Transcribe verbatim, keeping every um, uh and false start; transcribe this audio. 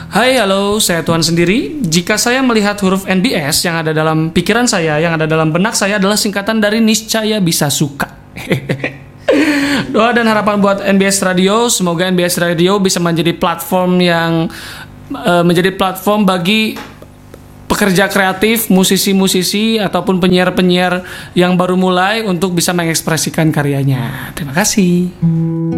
Hai, halo, saya Tuhan sendiri. Jika saya melihat huruf N B S yang ada dalam pikiran saya, yang ada dalam benak saya adalah singkatan dari niscaya bisa suka. Doa dan harapan buat N B S Radio, semoga N B S Radio bisa menjadi platform yang uh, menjadi platform bagi pekerja kreatif, musisi-musisi ataupun penyiar-penyiar yang baru mulai untuk bisa mengekspresikan karyanya. Terima kasih.